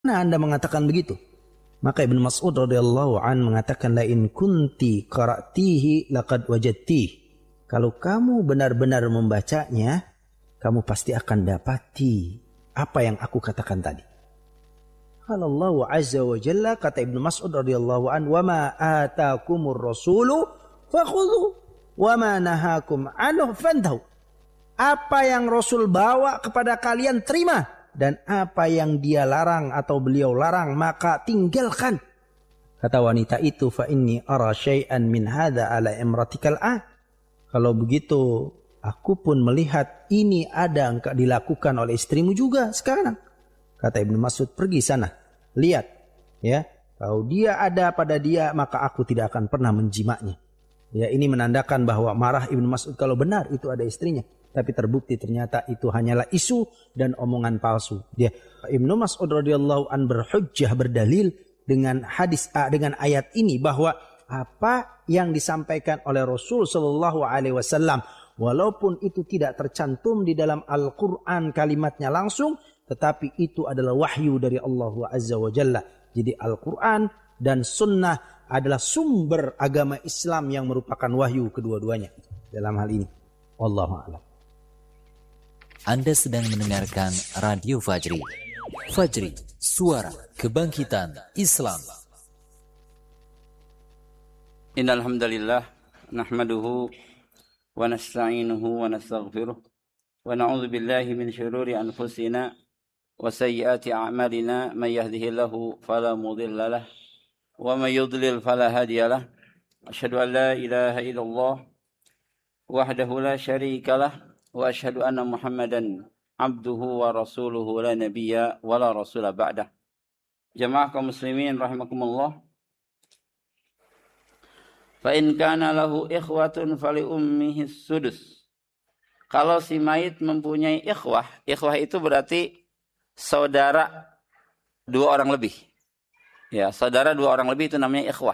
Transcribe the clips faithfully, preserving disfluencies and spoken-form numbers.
Nah, Anda mengatakan begitu? Maka Ibnu Mas'ud radhiyallahu an mengatakan, la in kunti qara'tihi laqad wajadtihi. Kalau kamu benar-benar membacanya, kamu pasti akan dapati apa yang aku katakan tadi. Qala Allah azza wa jalla, kata Ibnu Mas'ud radhiyallahu an, wa ma ataakumur rasulu fakhudhu wa ma nahakum anhu fantahu. Apa yang Rasul bawa kepada kalian terima, dan apa yang dia larang atau beliau larang maka tinggalkan. Kata wanita itu, fa inni ara syai'an min hadza ala imratikal ah. Kalau begitu, aku pun melihat ini ada engkau dilakukan oleh istrimu juga sekarang. Kata Ibnu Mas'ud, pergi sana, lihat, ya. Kalau dia ada pada dia, maka aku tidak akan pernah menjimaknya. Ya, ini menandakan bahwa marah Ibnu Mas'ud kalau benar itu ada istrinya. Tapi terbukti ternyata itu hanyalah isu dan omongan palsu. Dia Ibnu Mas'ud radhiyallahu an berhujjah, berdalil dengan hadis dengan ayat ini bahwa apa yang disampaikan oleh Rasul sallallahu alaihi wasallam, walaupun itu tidak tercantum di dalam Al-Qur'an kalimatnya langsung, tetapi itu adalah wahyu dari Allah azza wa jalla. Jadi Al-Qur'an dan sunnah adalah sumber agama Islam yang merupakan wahyu kedua-duanya dalam hal ini. Wallahu a'lam. Anda sedang mendengarkan Radio Fajri. Fajri, suara kebangkitan Islam. Innal hamdalillah nahmaduhu wa nasta'inuhu wa nastaghfiruh wa na'udzu billahi min shururi anfusina wa sayyiati a'malina, may yahdihillahu fala mudilla lahu wa may yudlil fala hadiya lahu. Asyhadu an la ilaha illallah wahdahu la syarika lahu wa asyhadu anna Muhammadan abduhu wa rasuluhu la nabiyya wa la rasula ba'dah. Jamaah kaum muslimin rahimakumullah. Fa in kana lahu ikhwatun fali ummihi sudus. Kalau si mayit mempunyai ikhwah, ikhwah itu berarti saudara dua orang lebih. Ya, saudara dua orang lebih itu namanya ikhwah.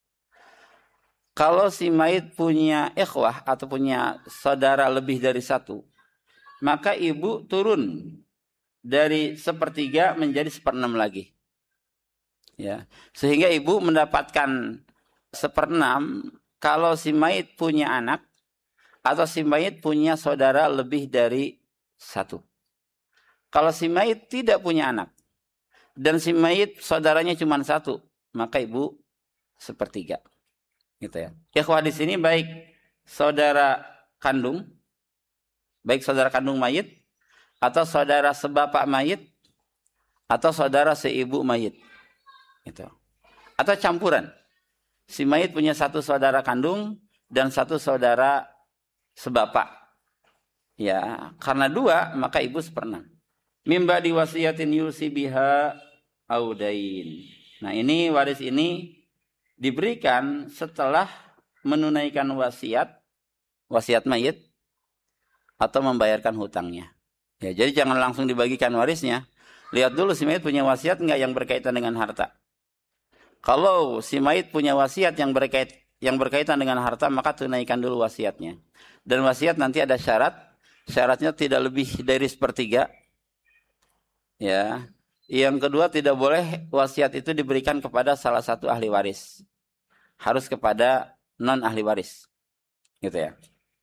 Kalau si mayit punya ikhwah atau punya saudara lebih dari satu, maka ibu turun dari sepertiga menjadi seperenam lagi. Ya, sehingga ibu mendapatkan seperenam kalau si mayit punya anak atau si mayit punya saudara lebih dari satu. Kalau si mayit tidak punya anak dan si mayit saudaranya cuma satu, maka ibu sepertiga. Gitu ya. Ikhwah di sini baik saudara kandung, baik saudara kandung mayit, atau saudara sebapak mayit, atau saudara seibu mayit. Gitu. Atau campuran. Si mayit punya satu saudara kandung dan satu saudara sebapak. Ya, karena dua maka ibu seperenam. Mimba diwasiyatin yusi biha audain. Nah, ini waris ini diberikan setelah menunaikan wasiat, wasiat mayit, atau membayarkan hutangnya. Ya, jadi jangan langsung dibagikan warisnya. Lihat dulu si mayit punya wasiat enggak yang berkaitan dengan harta. Kalau si mayit punya wasiat yang berkait yang berkaitan dengan harta, maka tunaikan dulu wasiatnya. Dan wasiat nanti ada syarat. Syaratnya tidak lebih dari sepertiga. Ya. Yang kedua, tidak boleh wasiat itu diberikan kepada salah satu ahli waris. Harus kepada non ahli waris. Gitu ya.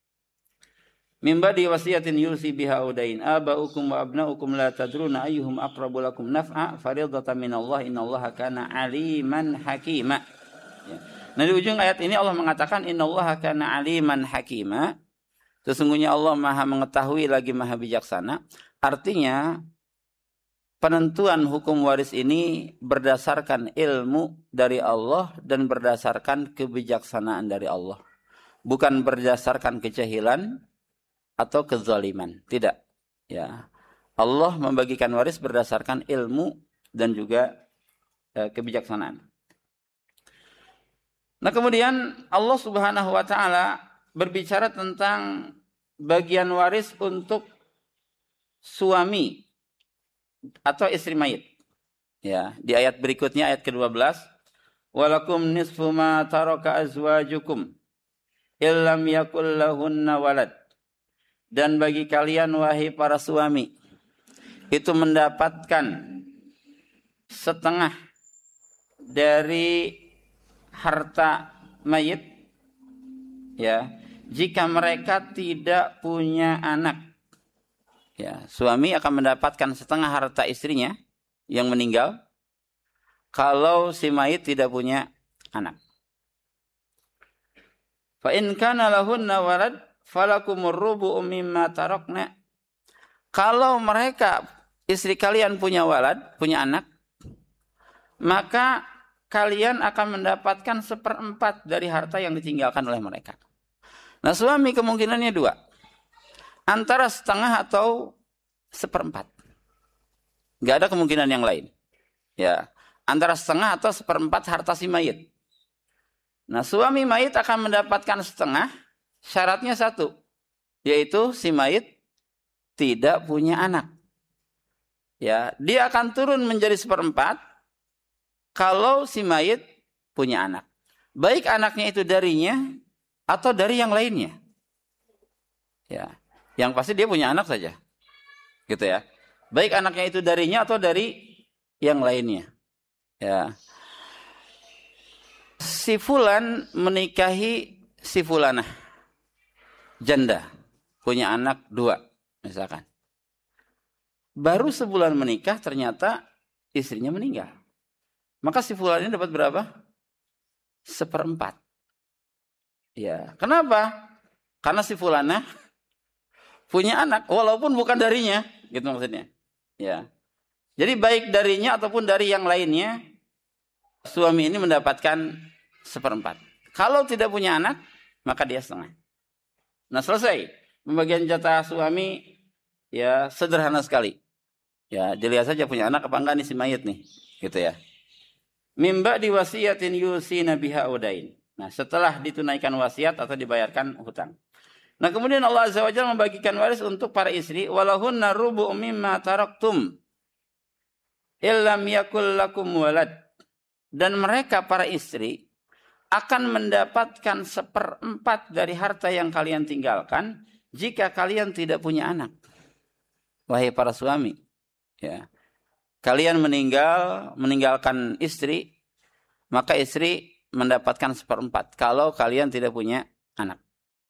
Mimba di wasiyatin yusi biha udain abaukum wa abnaukum la tadruna ayyuhum aqrabu lakum naf'a fariidatan minallah innallaha kana aliman hakima. Ya. Nah, di ujung ayat ini Allah mengatakan innallaha kana aliman hakima. Sesungguhnya Allah Maha mengetahui lagi Maha bijaksana. Artinya penentuan hukum waris ini berdasarkan ilmu dari Allah dan berdasarkan kebijaksanaan dari Allah. Bukan berdasarkan kejahilan atau kezaliman. Tidak. Ya. Allah membagikan waris berdasarkan ilmu dan juga eh, kebijaksanaan. Nah, kemudian Allah Subhanahu wa taala berbicara tentang bagian waris untuk suami atau istri mayit. Ya, di ayat berikutnya ayat kedua belas, walakum nisfu ma taraka azwajukum illam yakul lahunna walad. Dan bagi kalian wahai para suami itu mendapatkan setengah dari harta mayit, ya, jika mereka tidak punya anak. Ya, suami akan mendapatkan setengah harta istrinya yang meninggal kalau si mayit tidak punya anak. Fa in kana lahunna walad falakumur rubu'u mimma tarakna. Kalau mereka, istri kalian punya walad, punya anak, maka kalian akan mendapatkan seperempat dari harta yang ditinggalkan oleh mereka. Nah, suami kemungkinannya dua. Antara setengah atau seperempat. Nggak ada kemungkinan yang lain. Ya, antara setengah atau seperempat harta si mayit. Nah, suami mayit akan mendapatkan setengah, syaratnya satu, yaitu si mayit tidak punya anak. Ya, dia akan turun menjadi seperempat kalau si mayit punya anak. Baik anaknya itu darinya atau dari yang lainnya. Ya, yang pasti dia punya anak saja. Gitu ya. Baik anaknya itu darinya atau dari yang lainnya. Ya. Si fulan menikahi si fulanah, janda, punya anak dua misalkan. Baru sebulan menikah ternyata istrinya meninggal. Maka si fulan ini dapat berapa? Seperempat. Ya, kenapa? Karena si fulanah punya anak walaupun bukan darinya, gitu maksudnya. Ya. Jadi baik darinya ataupun dari yang lainnya, suami ini mendapatkan seperempat. Kalau tidak punya anak, maka dia setengah. Nah, selesai. Pembagian jatah suami ya sederhana sekali. Ya, dilihat saja punya anak apa enggak nih si mayit nih, gitu ya. Mimba diwasiyatin yusina biha udain. Nah, setelah ditunaikan wasiat atau dibayarkan hutang. Nah, kemudian Allah Azza wa Jalla membagikan waris untuk para istri, walahunna rubu' mimma taraktum illam yakul lakum walad. Dan mereka para istri akan mendapatkan seperempat dari harta yang kalian tinggalkan jika kalian tidak punya anak. Wahai para suami, ya. Kalian meninggal, meninggalkan istri, maka istri mendapatkan seperempat kalau kalian tidak punya anak.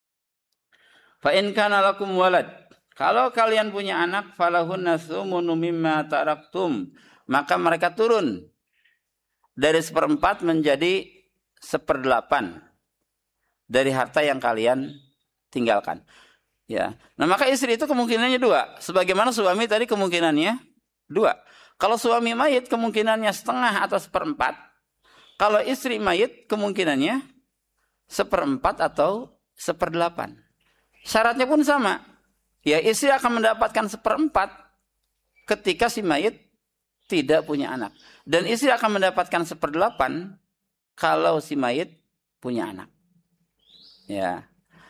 Fa in kana lakum walad, kalau kalian punya anak, falahunna thumunu mimma taraktum, maka mereka turun dari seperempat menjadi seperdelapan dari harta yang kalian tinggalkan. Ya, nah maka istri itu kemungkinannya dua, sebagaimana suami tadi kemungkinannya dua. Kalau suami mayit kemungkinannya setengah atau seperempat. Kalau istri mayit kemungkinannya seperempat atau seperdelapan. Syaratnya pun sama. Ya, istri akan mendapatkan seperempat ketika si mayit tidak punya anak. Dan istri akan mendapatkan seperdelapan kalau si mayit punya anak. Ya.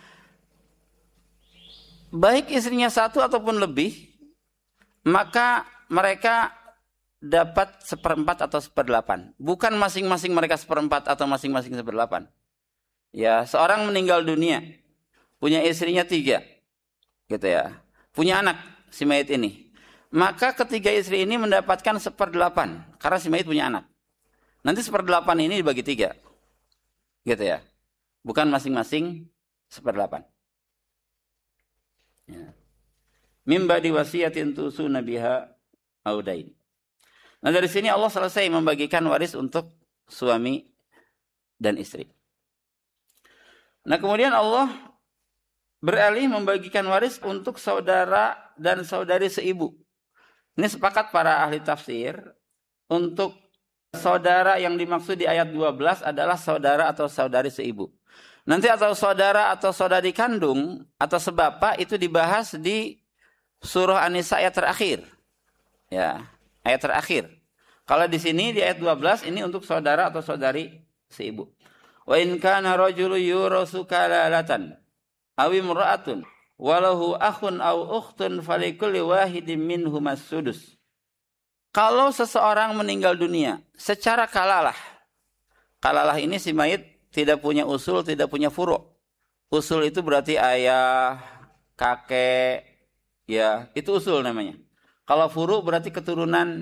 Baik istrinya satu ataupun lebih, maka mereka dapat seperempat atau seperdelapan. Bukan masing-masing mereka seperempat atau masing-masing seperdelapan. Ya, seorang meninggal dunia, punya istrinya tiga, gitu ya, punya anak si mayit ini. Maka ketiga istri ini mendapatkan seperdelapan karena si mayit punya anak. Nanti seperdelapan ini dibagi tiga, gitu ya, bukan masing-masing seperdelapan. Ya. Mimba diwasiyatin tusuna biha audain. Nah, dari sini Allah selesai membagikan waris untuk suami dan istri. Nah, kemudian Allah beralih membagikan waris untuk saudara dan saudari seibu. Ini sepakat para ahli tafsir untuk saudara yang dimaksud di ayat dua belas adalah saudara atau saudari seibu. Nanti atau saudara atau saudari kandung atau sebapa itu dibahas di surah An-Nisa ayat terakhir. Ya, ayat terakhir. Kalau di sini di ayat dua belas ini untuk saudara atau saudari seibu. Wa in kana rajulun yurasu kalalatan aw imra'atun walahu akhun aw ukhtun falikulli wahidin minhum as-sudus. Kalau seseorang meninggal dunia secara kalalah. Kalalah ini si mayit tidak punya usul, tidak punya furu'. Usul itu berarti ayah, kakek, ya, itu usul namanya. Kalau furu' berarti keturunan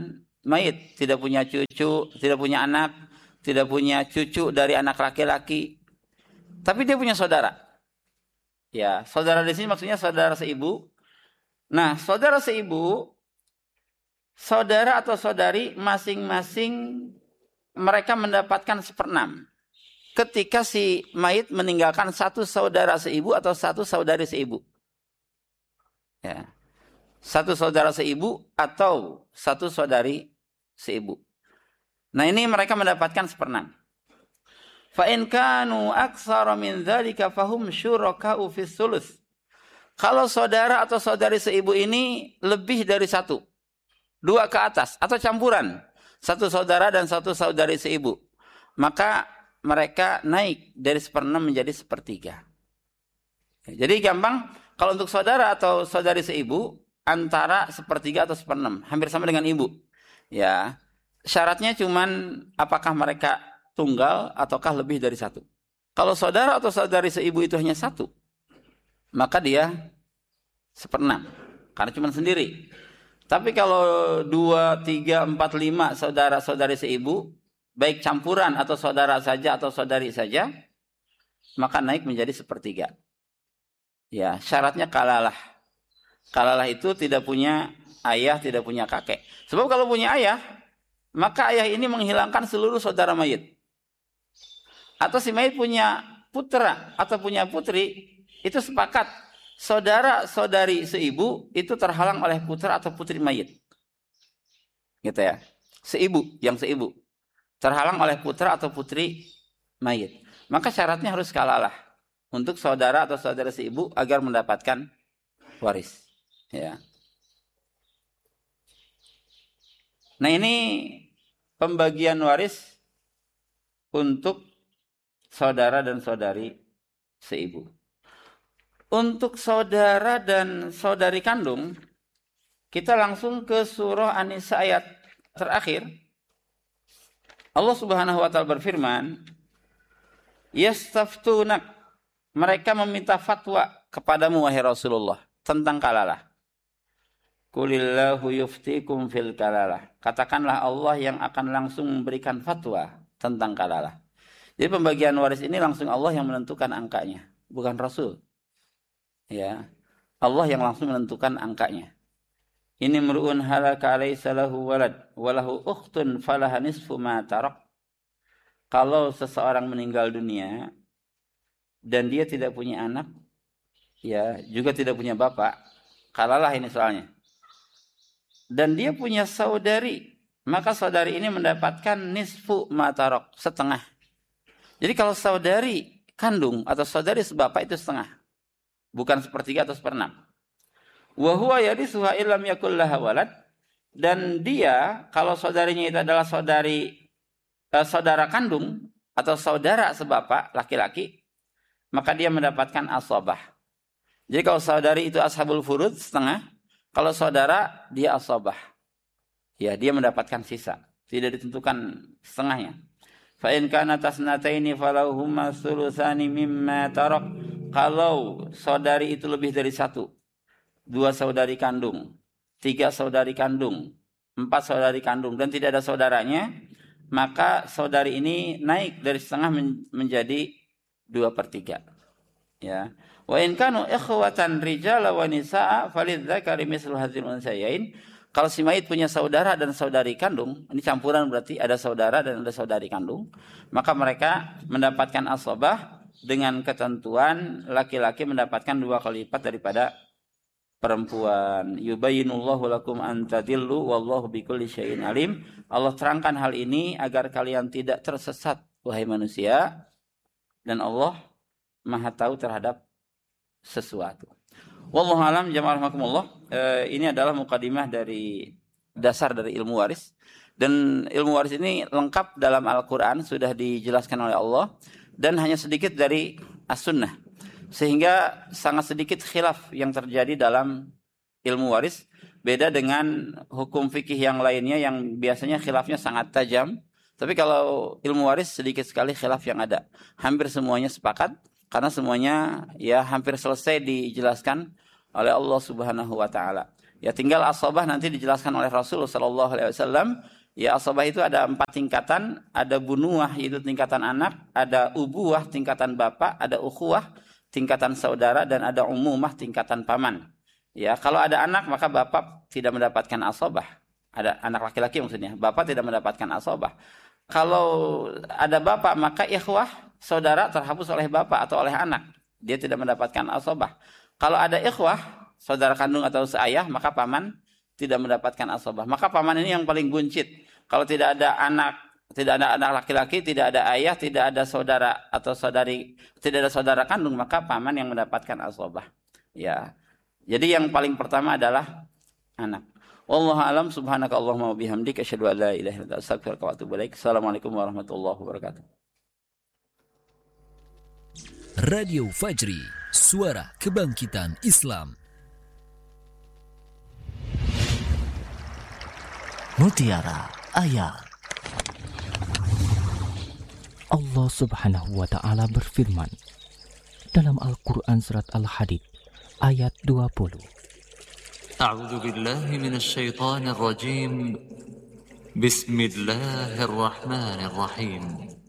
mayit, tidak punya cucu, tidak punya anak, tidak punya cucu dari anak laki-laki, tapi dia punya saudara. Ya, saudara di sini maksudnya saudara seibu. Nah, saudara seibu, saudara atau saudari masing-masing mereka mendapatkan seperenam. Ketika si mayit meninggalkan satu saudara seibu atau satu saudari seibu. Ya. Satu saudara seibu atau satu saudari seibu. Nah, ini mereka mendapatkan seperenam. Fa in kanu aktsara min dzalika fahum syuraka'u fis sulus. Kalau saudara atau saudari seibu ini lebih dari satu, dua ke atas atau campuran, satu saudara dan satu saudari seibu, maka mereka naik dari seperenam menjadi sepertiga. Jadi gampang, kalau untuk saudara atau saudari seibu antara sepertiga atau seperenam, hampir sama dengan ibu. Ya, syaratnya cuman apakah mereka tunggal ataukah lebih dari satu. Kalau saudara atau saudari seibu itu hanya satu, maka dia seperenam, karena cuma sendiri. Tapi kalau dua, tiga, empat, lima saudara-saudari seibu, baik campuran atau saudara saja atau saudari saja, maka naik menjadi sepertiga. Ya, syaratnya kalalah. Kalalah itu tidak punya ayah, tidak punya kakek. Sebab kalau punya ayah, maka ayah ini menghilangkan seluruh saudara mayit. Atau si mayit punya putra atau punya putri, itu sepakat saudara-saudari seibu itu terhalang oleh putra atau putri mayit. Gitu ya. Seibu, yang seibu terhalang oleh putra atau putri mayit. Maka syaratnya harus kalalah untuk saudara atau saudara seibu agar mendapatkan waris. Ya. Nah, ini pembagian waris untuk saudara dan saudari seibu. Untuk saudara dan saudari kandung, kita langsung ke surah An-Nisa ayat terakhir. Allah Subhanahu wa taala berfirman, "Yastaftunak," mereka meminta fatwa kepadamu wahai Rasulullah tentang kalalah. Qulillahu yuftikum fil kalalah. Katakanlah Allah yang akan langsung memberikan fatwa tentang kalalah. Jadi pembagian waris ini langsung Allah yang menentukan angkanya, bukan Rasul. Ya, Allah yang langsung menentukan angkanya. Ini mru'un halaka alaysa lahu walad walahu ukhtun falaha nisfu ma tarak. Kalau seseorang meninggal dunia dan dia tidak punya anak, ya, juga tidak punya bapak, kalalah ini soalnya. Dan dia punya saudari, maka saudari ini mendapatkan nisfu ma tarak, setengah. Jadi kalau saudari kandung atau saudari sebapak itu setengah. Bukan sepertiga atau seperenam. Wa huwa yarisuha illam yakul laha walad, dan dia kalau saudarinya itu adalah saudari eh, saudara kandung atau saudara sebapak laki-laki, maka dia mendapatkan asabah. Jadi kalau saudari itu ashabul furud setengah, kalau saudara dia asabah. Ya, dia mendapatkan sisa, tidak ditentukan setengahnya. Fa in kana tasnataini falahuma thulutsani mimma tarak. Kalau saudari itu lebih dari satu, dua saudari kandung, tiga saudari kandung, empat saudari kandung, dan tidak ada saudaranya, maka saudari ini naik dari setengah menjadi dua per tiga. Ya. Wa in kanu ikhwatan rijala wa nisaa falidzakari mislu hadzal unsayain. Kalau si mayit punya saudara dan saudari kandung, ini campuran berarti ada saudara dan ada saudari kandung, maka mereka mendapatkan asabah dengan ketentuan laki-laki mendapatkan dua kali lipat daripada perempuan. Yubayyinullahu lakum an tadillu wallahu bikulli syai'in alim. Allah terangkan hal ini agar kalian tidak tersesat wahai manusia, dan Allah Maha tahu terhadap sesuatu. Wallahu alam, jamaah rahimakumullah. Eh, ini adalah mukadimah dari dasar dari ilmu waris, dan ilmu waris ini lengkap dalam Al-Qur'an, sudah dijelaskan oleh Allah, dan hanya sedikit dari As-Sunnah. Sehingga sangat sedikit khilaf yang terjadi dalam ilmu waris, beda dengan hukum fikih yang lainnya yang biasanya khilafnya sangat tajam. Tapi kalau ilmu waris sedikit sekali khilaf yang ada. Hampir semuanya sepakat, karena semuanya ya hampir selesai dijelaskan oleh Allah Subhanahu wa taala. Ya tinggal asobah nanti dijelaskan oleh Rasulullah Shallallahu Alaihi Wasallam. Ya asobah itu ada empat tingkatan, ada bunuah yaitu tingkatan anak, ada ubuah tingkatan bapak, ada ukhuwah tingkatan saudara, dan ada umumah tingkatan paman. Ya kalau ada anak maka bapak tidak mendapatkan asobah. Ada anak laki-laki maksudnya, bapak tidak mendapatkan asobah. Kalau ada bapak maka ikhwah saudara terhapus oleh bapak atau oleh anak, dia tidak mendapatkan asobah. Kalau ada ikhwah saudara kandung atau seayah maka paman tidak mendapatkan asobah. Maka paman ini yang paling buncit. Kalau tidak ada anak, tidak ada anak laki-laki, tidak ada ayah, tidak ada saudara atau saudari, tidak ada saudara kandung, maka paman yang mendapatkan asobah. Ya. Jadi yang paling pertama adalah anak. Wallahu a'lam. Subhanaka Allahumma wa bihamdika asyhadu an la ilaha illa anta astaghfiruka wa atubu ilaik. Assalamualaikum warahmatullahi wabarakatuh. Radio Fajri, suara kebangkitan Islam. Mutiara Ayat. Allah Subhanahu wa taala berfirman dalam Al-Qur'an surat Al-Hadid ayat dua puluh. A'udzu billahi minasy syaithanir rajim. Bismillahirrahmanirrahim.